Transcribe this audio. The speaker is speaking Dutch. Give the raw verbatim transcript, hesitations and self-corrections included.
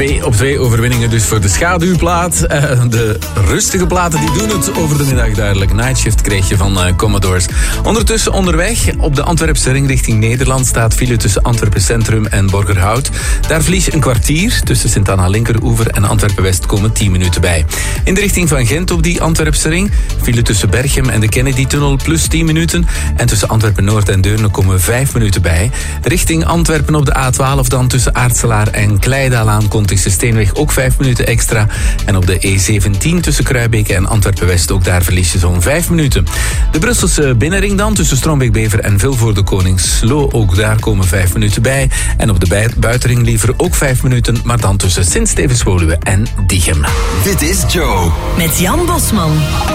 Twee op twee overwinningen dus voor de schaduwplaat. Uh, de rustige platen die doen het over de middag duidelijk. Nightshift kreeg je van uh, Commodores. Ondertussen onderweg op de Antwerpse ring richting Nederland staat file tussen Antwerpen Centrum en Borgerhout. Daar verlies je een kwartier. Tussen Sint-Anna Linkeroever en Antwerpen West komen tien minuten bij. In de richting van Gent op die Antwerpse ring file tussen Berchem en de Kennedy-tunnel plus tien minuten. En tussen Antwerpen Noord en Deurne komen vijf minuten bij. Richting Antwerpen op de A twaalf dan tussen Aartselaar en Kleidalaan Kontigse Steenweg ook vijf minuten extra. En op de E zeventien tussen Kruibeke en Antwerpen West ook daar verlies je zo'n vijf minuten. De Brusselse binnenring dan tussen Strombeek-Bever en Vilvoorde Koningslo. Ook daar komen vijf minuten bij. En op de bij- buitenring liever ook vijf minuten, maar dan tussen Sint-Stevens-Woluwe en Diegem. Dit is Joe. Met Jan Bosman.